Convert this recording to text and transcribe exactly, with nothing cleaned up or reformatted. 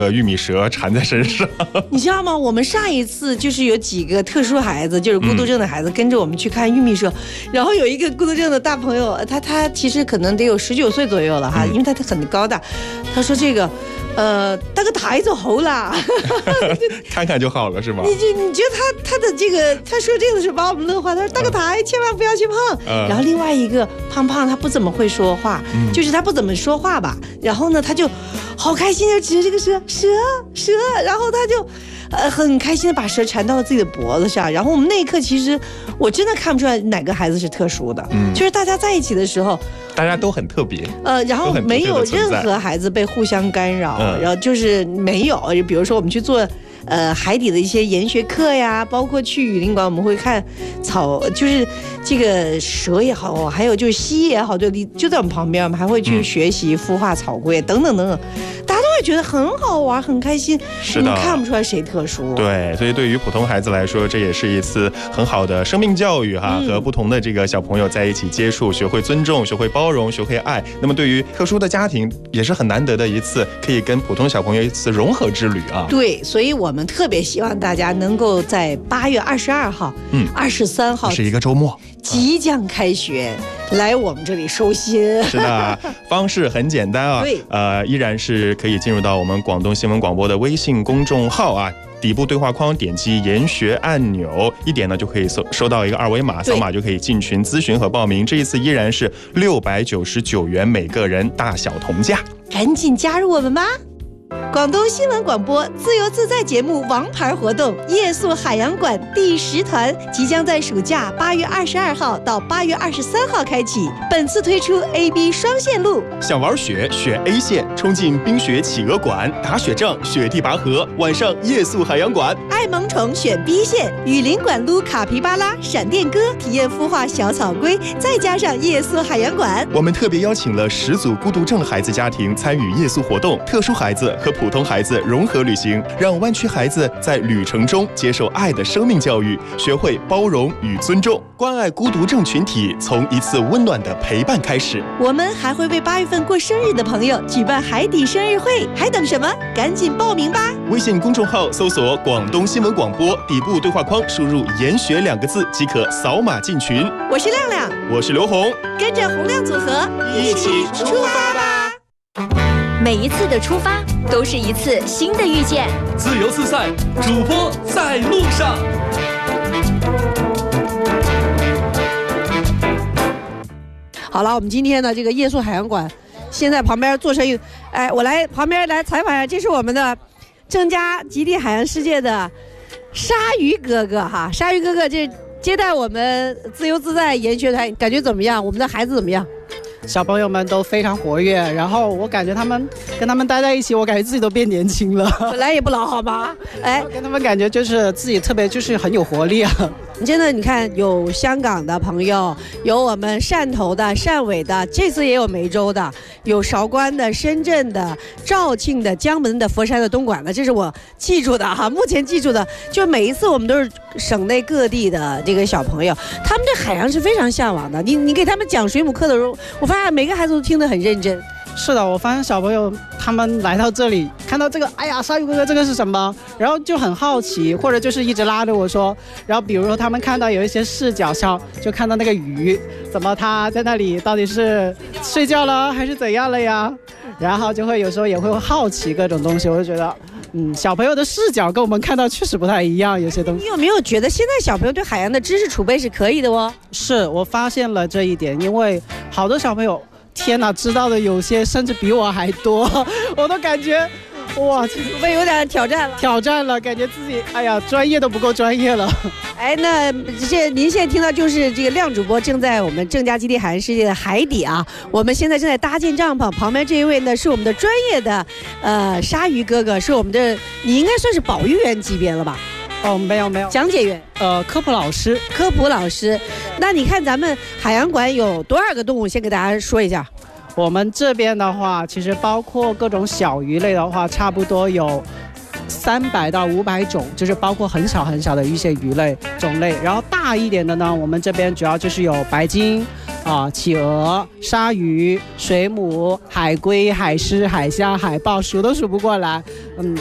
呃玉米蛇缠在身上。 你知道吗？我们上一次就是有几个特殊孩子，就是孤独症的孩子，跟着我们去看玉米蛇，嗯、然后有一个孤独症的大朋友，他他其实可能得有十九岁左右了哈，嗯、因为他他很高大，他说这个。呃，得個睇就好啦， 看看就好了，是吗？ 你就你觉得他他的这个，他說這個的時候把我們樂壞，他說得個台，千萬不要去碰。嗯、然後另外一個胖胖，他不怎麼會說話，嗯、就是他不怎麼說話吧。然後呢，他就好開心地指着這個蛇蛇蛇，然後他就呃很開心地把蛇纏到了自己的脖子上。然後我們那一刻，其實我真的看不出來哪個孩子是特殊的，嗯、就是大家在一起的時候。 大家都很特別， 呃，然後沒有任何孩子被互相干擾，嗯、然後就是沒有，比如說我們去做呃海底的一些研學課呀，包括去雨林館，我們會看草，就是這個蛇也好，還有就是蜥蜴也好，就就在我們旁邊，我們還會去學習孵化草龜等等等等，大家都會覺得很好玩，很開心， 是的， 你看不出來誰特殊。 對，所以對於普通孩子來說，這也是一次很好的生命教育哈，嗯、和不同的這個小朋友在一起接觸，學會尊重，學會包容，學會愛。那麼對於特殊的家庭，也是很難得的一次可以跟普通小朋友一次融合之旅啊。 對，所以我們特別希望大家能夠在八月二十二號、嗯，二十三號是一個週末， 即將開學，嗯、來我們這裡收心。 是的，方式很簡單啊， 對， 呃，依然是可以進入到我們廣東新聞廣播的微信公眾號啊。底部對話框點擊研學按鈕，一點呢就可以收收到一個二維碼，掃碼就可以進群諮詢和報名。這一次依然是六百九十九元每個人，大小同價， 趕緊加入我們吧！廣東新聞廣播自由自在節目王牌活動夜宿海洋館第十團即將在暑假八月二十二號到八月二十三號開啟，本次推出 A、B 雙線路。 想玩雪選 A 線，衝進冰雪企鵝館，打雪仗雪地拔河，晚上夜宿海洋館。 愛萌寵選 B 線，雨林館擼卡皮巴拉、閃電哥，體驗孵化小草龜，再加上夜宿海洋館。 我們特別邀請了十組孤獨症孩子家庭參與夜宿活動，特殊孩子和普通孩子融合旅行，讓灣區孩子在旅程中接受愛的生命教育，學會包容與尊重，關愛孤獨症群體，從一次溫暖的陪伴開始。 我們還會為八月份過生日的朋友舉辦海底生日會，還等什麼？趕緊報名吧！ 微信公眾號搜索廣東新聞廣播，底部對話框輸入研學兩個字即可掃碼進群。 我是亮亮， 我是劉紅， 跟着洪亮組合一起出發吧！ 每一次的出發都是一次新的遇見， 自由自在，主播在路上。 好了，我們今天的這個夜宿海洋館，現在旁邊做生意，哎，我來旁邊來採訪一下，這是我們的正佳極地海洋世界的鯊魚哥哥哈，鯊魚哥哥這接待我們自由自在研學團，感覺怎麼樣？我們的孩子怎麼樣？ 小朋友們都非常活躍，然後我感覺他們跟他們待在一起，我感覺自己都變年輕了。 本來也不老好嗎？哎， 跟他們感覺就是自己特別就是很有活力啊。 真的，你看有香港的朋友，有我們汕頭的、汕尾的，這次也有梅州的，有韶關的、深圳的、肇慶的、江門的、佛山的、東莞的，這是我記住的哈。目前記住的，就每一次我們都是省內各地的這個小朋友，他們對海洋是非常向往的。你你給他們講水母課的時候，我發現每個孩子都聽得很認真。 是的，我發現小朋友他們來到這裡，看到這個，哎呀，鯊魚哥哥這個是什麼？然後就很好奇，或者就是一直拉着我說，然後比如說他們看到有一些視角上，就看到那個魚，怎麼它在那裡到底是睡覺了還是怎樣了呀？然後就會有時候也會好奇各種東西，我就覺得，嗯，小朋友的視角跟我們看到確實不太一樣，有些東西。 你有沒有覺得現在小朋友對海洋的知識儲備是可以的哦？ 是，我發現了這一點，因為好多小朋友。天哪，知道的有些甚至比我還多，我都感覺哇， 我們有點挑戰了， 挑戰了，感覺自己哎呀，專業都不夠專業了。 哎，那現您現在聽到就是這個亮主播正在我們正佳基地海洋世界的海底啊，我們現在正在搭建帳篷，旁邊這一位呢是我們的專業的呃鯊魚哥哥，是我們的你應該算是保育員級別了吧？ 哦，沒有沒有， 講解員， 呃，科普老師， 科普老師。那你看咱們海洋館有多少個動物？先給大家說一下。 我們這邊的話，其實包括各種小魚類的話，差不多有三百到五百種，就是包括很小很小的一些魚類種類。然後大一點的呢，我們這邊主要就是有白鯨、 啊、企鹅、鲨鱼、水母、海龟、海狮、海虾、海豹，数都数不过来。嗯，